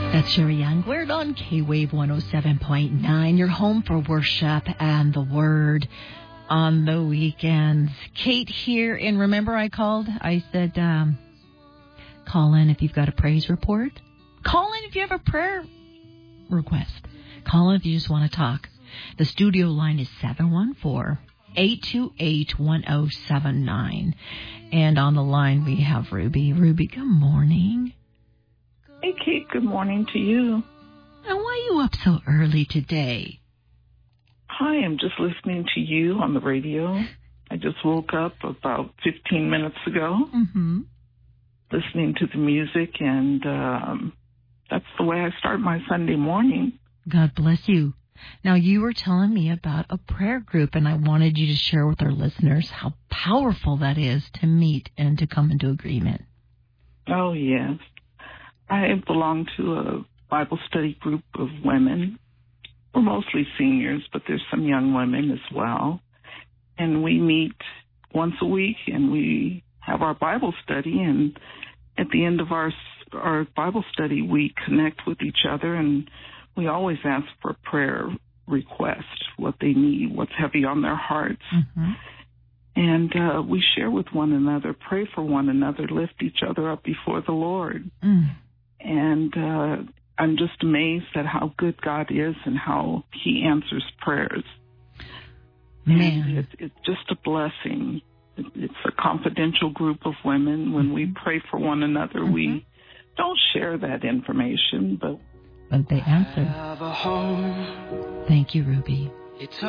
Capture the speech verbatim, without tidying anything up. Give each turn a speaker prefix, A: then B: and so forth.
A: That's Sherry Young. We're on K-Wave one oh seven point nine, your home for worship and the Word on the weekends. Kate here, and remember I called? I said, um, call in if you've got a praise report. Call in if you have a prayer request. Call in if you just want to talk. The studio line is seven one four, eight two eight, one oh seven nine. And on the line we have Ruby. Ruby, good morning.
B: Hey, Kate, good morning to you.
A: Now, why are you up so early today?
B: Hi, I'm just listening to you on the radio. I just woke up about fifteen minutes ago,
A: Mm-hmm.
B: listening to the music, and um, that's the way I start my Sunday morning.
A: God bless you. Now, you were telling me about a prayer group, and I wanted you to share with our listeners how powerful that is to meet and to come into agreement.
B: Oh, yes. I belong to a Bible study group of women. We're mostly seniors, but there's some young women as well. And we meet once a week, and we have our Bible study. And at the end of our our Bible study, we connect with each other, and we always ask for prayer requests, what they need, what's heavy on their hearts.
A: Mm-hmm.
B: And uh, we share with one another, pray for one another, lift each other up before the Lord.
A: Mm.
B: And uh, I'm just amazed at how good God is and how He answers prayers.
A: Man.
B: And it, it's just a blessing. It, it's a confidential group of women. When mm-hmm. we pray for one another, mm-hmm. we don't share that information, but...
A: But they answer. Thank you, Ruby.